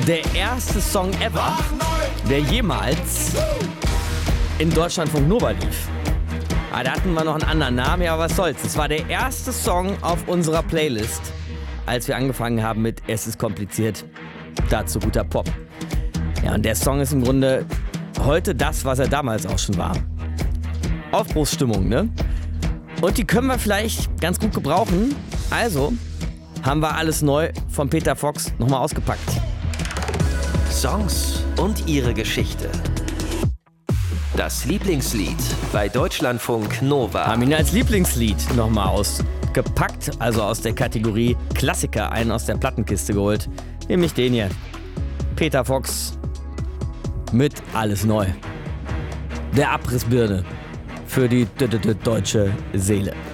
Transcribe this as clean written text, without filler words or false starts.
Der erste Song ever, der jemals in Deutschlandfunk Nova lief. Da hatten wir noch einen anderen Namen, ja, aber was soll's. Es war der erste Song auf unserer Playlist, als wir angefangen haben mit Es ist kompliziert, dazu guter Pop. Ja, und der Song ist im Grunde heute das, was er damals auch schon war. Aufbruchsstimmung, ne? Und die können wir vielleicht ganz gut gebrauchen. Also haben wir alles neu von Peter Fox nochmal ausgepackt. Songs und ihre Geschichte. Das Lieblingslied bei Deutschlandfunk Nova. Haben ihn als Lieblingslied nochmal ausgepackt, also aus der Kategorie Klassiker, einen aus der Plattenkiste geholt. Nämlich den hier. Peter Fox mit Alles neu. Der Abrissbirne für die deutsche Seele.